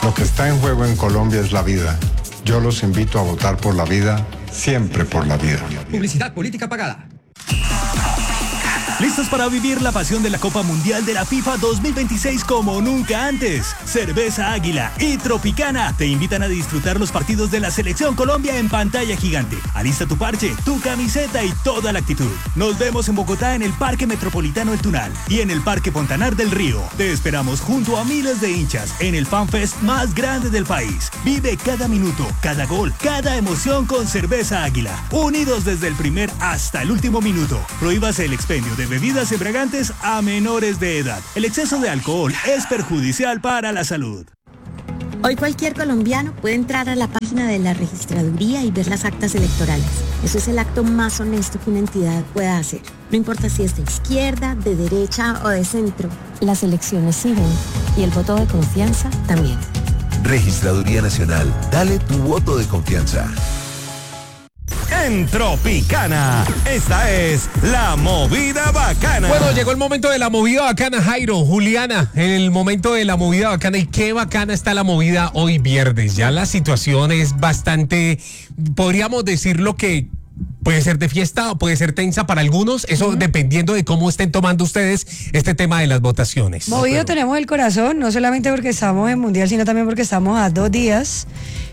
Lo que está en juego en Colombia es la vida. Yo los invito a votar por la vida, siempre por la vida. Publicidad política pagada. ¿Listos para vivir la pasión de la Copa Mundial de la FIFA 2026 como nunca antes? Cerveza Águila y Tropicana te invitan a disfrutar los partidos de la Selección Colombia en pantalla gigante. Alista tu parche, tu camiseta y toda la actitud. Nos vemos en Bogotá en el Parque Metropolitano El Tunal y en el Parque Fontanar del Río. Te esperamos junto a miles de hinchas en el FanFest más grande del país. Vive cada minuto, cada gol, cada emoción con Cerveza Águila. Unidos desde el primer hasta el último minuto. Prohíbase el expendio de bebidas embriagantes a menores de edad. El exceso de alcohol es perjudicial para la salud. Hoy cualquier colombiano puede entrar a la página de la registraduría y ver las actas electorales. Eso es el acto más honesto que una entidad pueda hacer. No importa si es de izquierda, de derecha o de centro. Las elecciones siguen y el voto de confianza también. Registraduría Nacional. Dale tu voto de confianza. En Tropicana, esta es la movida bacana. Bueno, llegó el momento de la movida bacana, Jairo, Juliana, el momento de la movida bacana. Y qué bacana está la movida hoy viernes. Ya la situación es bastante, podríamos decirlo que puede ser de fiesta o puede ser tensa para algunos, eso dependiendo de cómo estén tomando ustedes este tema de las votaciones. Movido tenemos el corazón, no solamente porque estamos en Mundial, sino también porque estamos a 2 días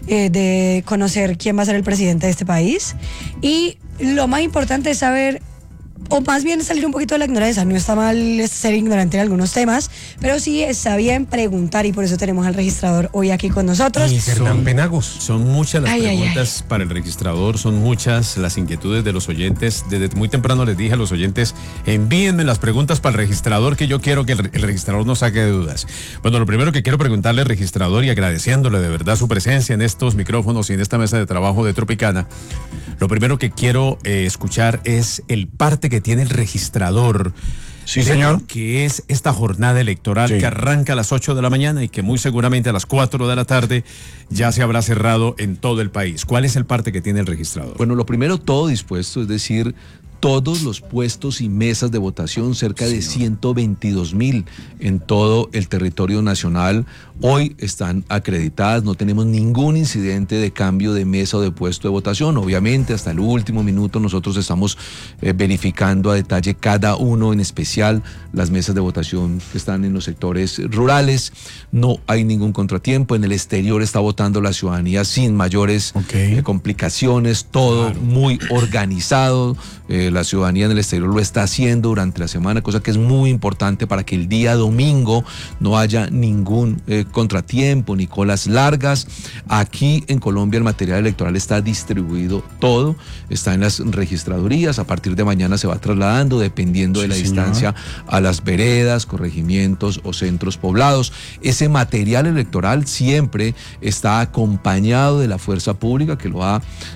de conocer quién va a ser el presidente de este país. Y lo más importante es saber, o más bien salir un poquito de la ignorancia. No está mal ser ignorante en algunos temas, pero sí está bien preguntar, y por eso tenemos al registrador hoy aquí con nosotros. Y Hernán Penagos. Son muchas las preguntas para el registrador, son muchas las inquietudes de los oyentes. Desde muy temprano les dije a los oyentes, envíenme las preguntas para el registrador, que yo quiero que el registrador no saque de dudas. Bueno, lo primero que quiero preguntarle al registrador, y agradeciéndole de verdad su presencia en estos micrófonos y en esta mesa de trabajo de Tropicana, lo primero que quiero escuchar es el parte que tiene el registrador. Sí, señor. Que es esta jornada electoral que arranca a las 8 de la mañana y que muy seguramente a las 4 de la tarde ya se habrá cerrado en todo el país. ¿Cuál es el parte que tiene el registrador? Bueno, lo primero, todo dispuesto, es decir, todos los puestos y mesas de votación, cerca de 122,000 en todo el territorio nacional, hoy están acreditadas. No tenemos ningún incidente de cambio de mesa o de puesto de votación. Obviamente, hasta el último minuto nosotros estamos verificando a detalle cada uno, en especial las mesas de votación que están en los sectores rurales. No hay ningún contratiempo. En el exterior está votando la ciudadanía sin mayores complicaciones, todo muy organizado. La ciudadanía en el exterior lo está haciendo durante la semana, cosa que es muy importante para que el día domingo no haya ningún contratiempo ni colas largas. Aquí en Colombia el material electoral está distribuido todo, está en las registradurías. A partir de mañana se va trasladando, dependiendo de la distancia, a las veredas, corregimientos o centros poblados. Ese material electoral siempre está acompañado de la fuerza pública que lo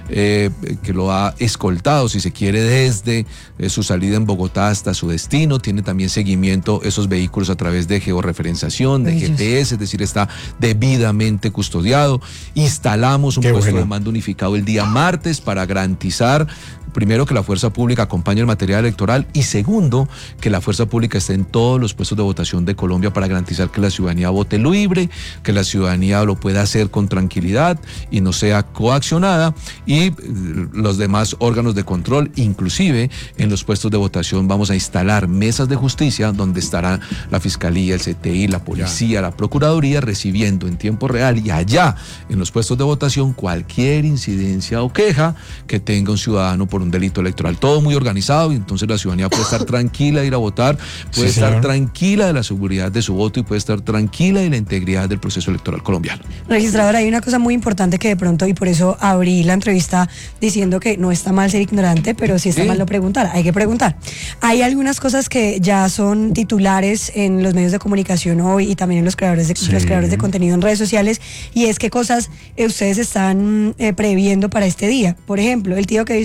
ha escoltado, si se quiere, desde su salida en Bogotá hasta su destino. Tiene también seguimiento esos vehículos a través de georreferenciación, de GPS, es decir, está debidamente custodiado. Instalamos un puesto de mando unificado el día martes para garantizar, primero, que la fuerza pública acompañe el material electoral, y segundo, que la fuerza pública esté en todos los puestos de votación de Colombia para garantizar que la ciudadanía vote libre, que la ciudadanía lo pueda hacer con tranquilidad y no sea coaccionada, y los demás órganos de control, inclusive en los puestos de votación vamos a instalar mesas de justicia donde estará la Fiscalía, el CTI, la Policía, la Procuraduría, recibiendo en tiempo real y allá en los puestos de votación cualquier incidencia o queja que tenga un ciudadano por un delito electoral. Todo muy organizado, y entonces la ciudadanía puede estar tranquila de ir a votar, puede estar tranquila de la seguridad de su voto y puede estar tranquila de la integridad del proceso electoral colombiano. Registradora, hay una cosa muy importante que de pronto, y por eso abrí la entrevista diciendo que no está mal ser ignorante, pero sí está mal no preguntar, hay que preguntar. Hay algunas cosas que ya son titulares en los medios de comunicación hoy y también en los creadores de contenido en redes sociales, y es qué cosas ustedes están previendo para este día. Por ejemplo, el tío que dice, eso es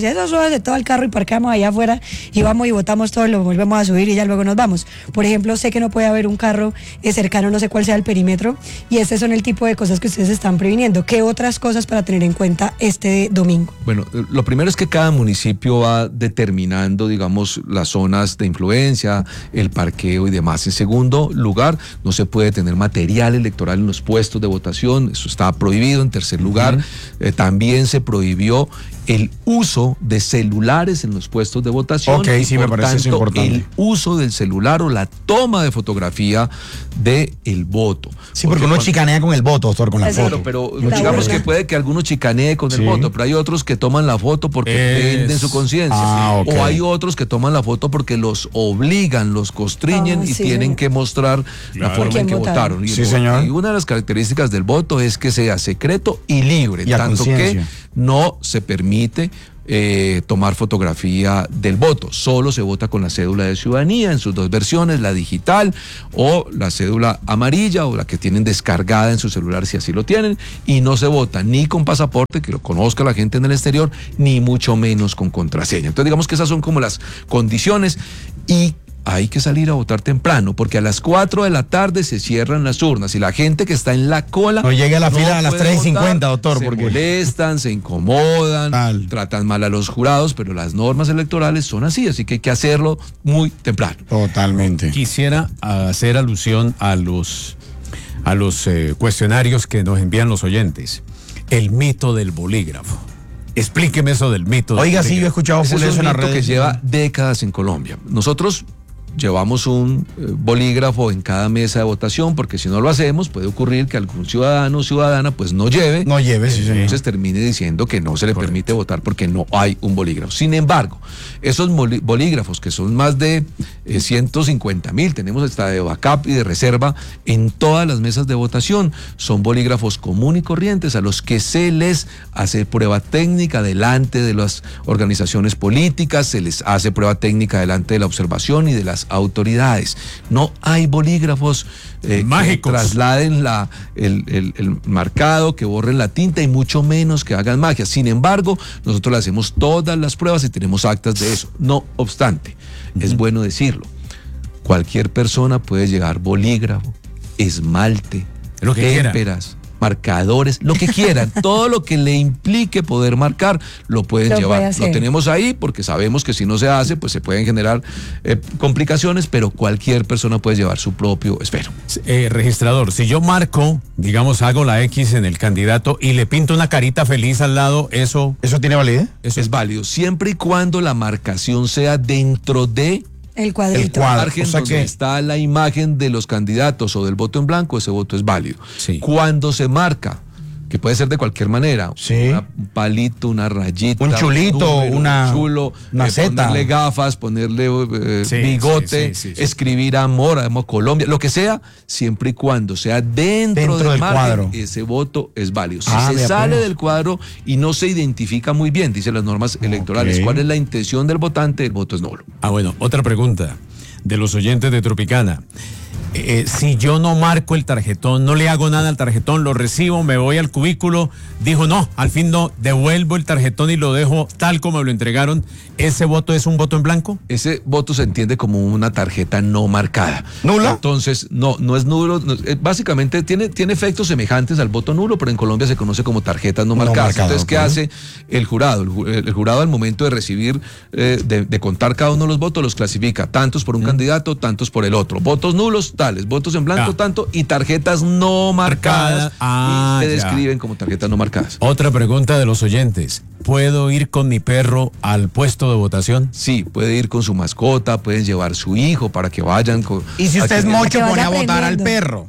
subimos de todo el carro y parqueamos allá afuera y vamos y botamos todo, lo volvemos a subir y ya luego nos vamos. Por ejemplo, sé que no puede haber un carro cercano, no sé cuál sea el perímetro, y este son el tipo de cosas que ustedes están previniendo. ¿Qué otras cosas para tener en cuenta este domingo? Bueno, lo primero es que cada municipio va determinando, digamos, las zonas de influencia, el parqueo y demás. En segundo lugar, no se puede tener material electoral en los puestos de votación, eso está prohibido. En tercer lugar, también se prohibió el uso de celulares en los puestos de votación. Ok, sí, me parece eso importante. El uso del celular o la toma de fotografía del voto. Sí, porque uno chicanea con el voto, doctor, con la foto. Pero digamos que puede que algunos chicanee con el voto, pero hay otros que toman la foto porque venden su conciencia. Okay. O hay otros que toman la foto porque los obligan, los constriñen y tienen que mostrar la forma en que votaron. Sí, señor. Y una de las características del voto es que sea secreto y libre, y tanto que no se permite tomar fotografía del voto. Solo se vota con la cédula de ciudadanía en sus dos versiones, la digital o la cédula amarilla o la que tienen descargada en su celular si así lo tienen, y no se vota ni con pasaporte, que lo conozca la gente en el exterior, ni mucho menos con contraseña. Entonces digamos que esas son como las condiciones, y hay que salir a votar temprano, porque a las 4 de la tarde se cierran las urnas y la gente que está en la cola no llega a la fila a las 3:50, doctor, se porque molestan, se incomodan, tratan mal a los jurados, pero las normas electorales son así que hay que hacerlo muy temprano. Totalmente. Quisiera hacer alusión a los cuestionarios que nos envían los oyentes. El mito del bolígrafo. Explíqueme eso del mito. Oiga, sí, yo he escuchado eso en la red. Que lleva décadas en Colombia. Nosotros llevamos un bolígrafo en cada mesa de votación, porque si no lo hacemos puede ocurrir que algún ciudadano o ciudadana pues no lleve, sí, señor. Entonces termine diciendo que no se le permite votar porque no hay un bolígrafo. Sin embargo, esos bolígrafos, que son más de 150,000, tenemos hasta de backup y de reserva en todas las mesas de votación, son bolígrafos común y corrientes a los que se les hace prueba técnica delante de las organizaciones políticas, se les hace prueba técnica delante de la observación y de las autoridades. No hay bolígrafos mágicos que trasladen el marcado, que borren la tinta y mucho menos que hagan magia. Sin embargo, nosotros le hacemos todas las pruebas y tenemos actas de eso. No obstante, es bueno decirlo, cualquier persona puede llevar bolígrafo, esmalte, témperas, marcadores, lo que quieran, todo lo que le implique poder marcar, lo pueden llevar. Lo tenemos ahí porque sabemos que si no se hace, pues se pueden generar complicaciones, pero cualquier persona puede llevar su propio esfero. Registrador, si yo marco, digamos, hago la X en el candidato y le pinto una carita feliz al lado, ¿eso tiene validez? Eso es válido, siempre y cuando la marcación sea dentro de el cuadrito. El margen, o sea, donde está la imagen de los candidatos o del voto en blanco, ese voto es válido. Sí. Cuando se marca, que puede ser de cualquier manera, un palito, una rayita, un chulito, un chulo, una zeta, ponerle gafas, ponerle bigote, escribir amor Colombia, lo que sea, siempre y cuando sea dentro del margen, cuadro, ese voto es válido. Si se sale del cuadro y no se identifica muy bien, dicen las normas electorales, cuál es la intención del votante, el voto es nulo. Bueno, otra pregunta de los oyentes de Tropicana. Si yo no marco el tarjetón, no le hago nada al tarjetón, lo recibo, me voy al cubículo, dijo no, al fin no, devuelvo el tarjetón y lo dejo tal como me lo entregaron, ¿ese voto es un voto en blanco? Ese voto se entiende como una tarjeta no marcada. ¿Nula? Entonces, no es nulo, básicamente tiene efectos semejantes al voto nulo, pero en Colombia se conoce como tarjetas no marcadas. Entonces, ¿qué hace el jurado? El jurado al momento de recibir, de contar cada uno de los votos, los clasifica, tantos por un candidato, tantos por el otro. Votos nulos, tales, votos en blanco, tanto, y tarjetas no marcadas, y se describen como tarjetas no marcadas. Otra pregunta de los oyentes. ¿Puedo ir con mi perro al puesto de votación? Sí, puede ir con su mascota, pueden llevar su hijo para que vayan con... ¿Y si usted es mocho, pone a votar al perro?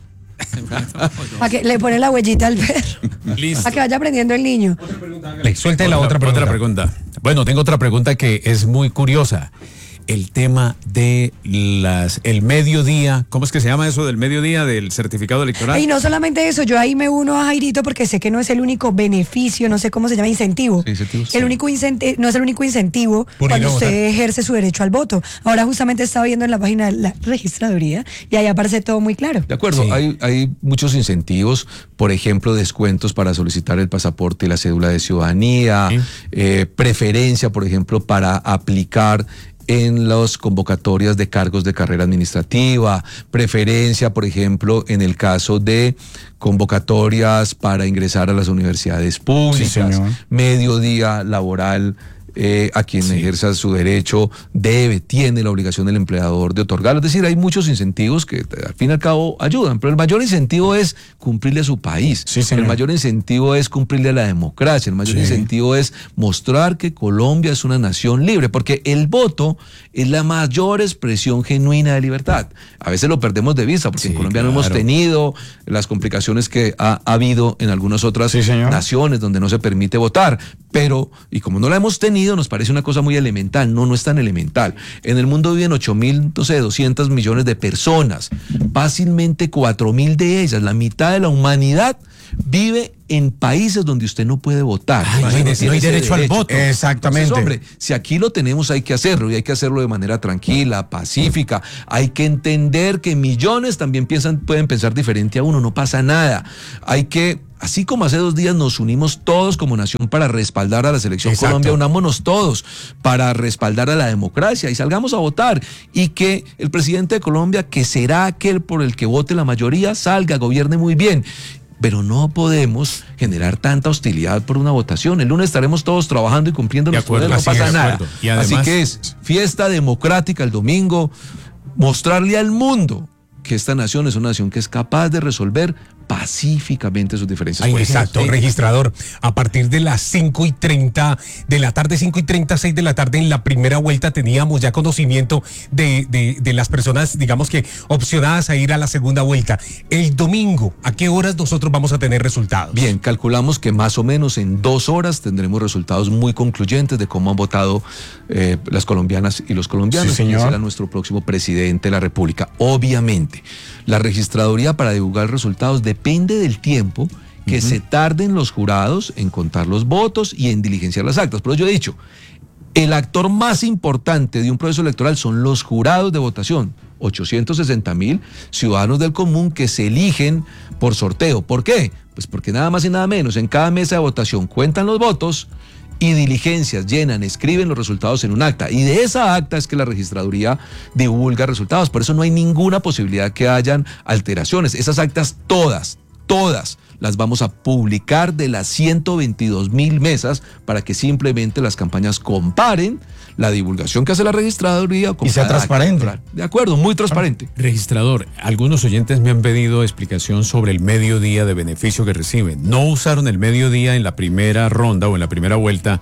Para que le pone la huellita al perro. Listo. Para que vaya aprendiendo el niño. Suelte la otra pregunta. Bueno, tengo otra pregunta que es muy curiosa. el tema de el mediodía. ¿Cómo es que se llama eso del mediodía del certificado electoral? Y no solamente eso, yo ahí me uno a Jairito porque sé que no es el único beneficio, no sé cómo se llama, incentivo. Sí, incentivo, sí. No es el único incentivo cuando usted ejerce su derecho al voto. Ahora justamente estaba viendo en la página de la registraduría y ahí aparece todo muy claro. De acuerdo, sí. Hay muchos incentivos, por ejemplo, descuentos para solicitar el pasaporte y la cédula de ciudadanía, sí. Preferencia, por ejemplo, para aplicar en las convocatorias de cargos de carrera administrativa, preferencia, por ejemplo, en el caso de convocatorias para ingresar a las universidades públicas, sí, mediodía laboral. A quien sí. ejerza su derecho tiene la obligación del empleador de otorgarlo. Es decir, hay muchos incentivos que al fin y al cabo ayudan, pero el mayor incentivo es cumplirle a su país, sí, el mayor incentivo es cumplirle a la democracia, el mayor sí. incentivo es mostrar que Colombia es una nación libre, porque el voto es la mayor expresión genuina de libertad. A veces lo perdemos de vista, porque sí, en Colombia claro. no hemos tenido las complicaciones que ha habido en algunas otras sí, naciones donde no se permite votar, pero, y como no la hemos tenido, nos parece una cosa muy elemental. No es tan elemental. En el mundo viven 200 millones de personas. Fácilmente 4.000 de ellas, la mitad de la humanidad, vive en países donde usted no puede votar. No hay derecho al voto. Exactamente. Entonces, hombre, si aquí lo tenemos, hay que hacerlo, y hay que hacerlo de manera tranquila, pacífica. Hay que entender que millones también pueden pensar diferente a uno, no pasa nada. Hay que, así como hace 2 días nos unimos todos como nación para respaldar a la selección Exacto. Colombia, unámonos todos para respaldar a la democracia y salgamos a votar, y que el presidente de Colombia, que será aquel por el que vote la mayoría, salga, gobierne muy bien. Pero no podemos generar tanta hostilidad por una votación. El lunes estaremos todos trabajando y cumpliendo los poderes, no pasa nada. Y además, así que es fiesta democrática el domingo, mostrarle al mundo que esta nación es una nación que es capaz de resolver pacíficamente sus diferencias políticas. Exacto, registrador. A partir de las 5:30 de la tarde, 5:30, 6 de la tarde, en la primera vuelta teníamos ya conocimiento de las personas, digamos que opcionadas a ir a la segunda vuelta. El domingo, ¿a qué horas nosotros vamos a tener resultados? Bien, calculamos que más o menos en 2 horas tendremos resultados muy concluyentes de cómo han votado las colombianas y los colombianos. Sí, señor. Quién será nuestro próximo presidente de la República. Obviamente, la registraduría para divulgar resultados depende del tiempo que se tarden los jurados en contar los votos y en diligenciar las actas. Pero yo he dicho, el actor más importante de un proceso electoral son los jurados de votación. 860.000 ciudadanos del común que se eligen por sorteo. ¿Por qué? Pues porque nada más y nada menos, en cada mesa de votación cuentan los votos y diligencias, llenan, escriben los resultados en un acta, y de esa acta es que la registraduría divulga resultados. Por eso no hay ninguna posibilidad que hayan alteraciones. Esas actas todas las vamos a publicar de las 122.000 mesas para que simplemente las campañas comparen la divulgación que hace la registraduría y sea transparente. De acuerdo, muy transparente. Registrador, algunos oyentes me han pedido explicación sobre el mediodía de beneficio que reciben. No usaron el mediodía en la primera ronda o en la primera vuelta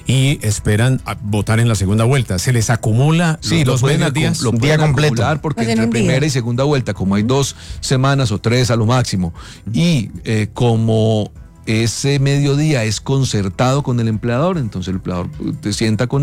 y esperan a votar en la segunda vuelta. ¿Se les acumula los mediodías? Lo pueden acumular porque entre primera y segunda vuelta, como hay 2 semanas o 3 a lo máximo, y como ese mediodía es concertado con el empleador, entonces el empleador te sienta con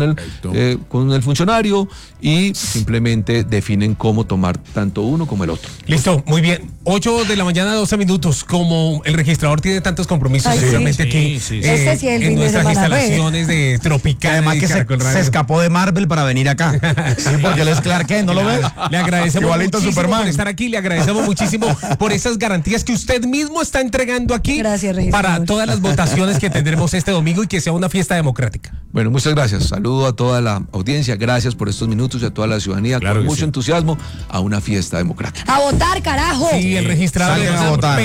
el funcionario y simplemente definen cómo tomar tanto uno como el otro. Listo, muy bien. 8 de la mañana, 12 minutos. Como el registrador tiene tantos compromisos, seguramente aquí en nuestras instalaciones de Tropicana. Además que se escapó de Marvel para venir acá. Sí, porque él es Clark Kent, ¿no lo ves? Le agradecemos muchísimo por estar aquí, le agradecemos muchísimo por esas garantías que usted mismo está entregando aquí. Gracias, registrador. Para todas las votaciones que tendremos este domingo y que sea una fiesta democrática. Bueno, muchas gracias. Saludo a toda la audiencia. Gracias por estos minutos y a toda la ciudadanía. Claro, con mucho entusiasmo a una fiesta democrática. ¡A votar, carajo! Sí, el registrador. Salgan a votar.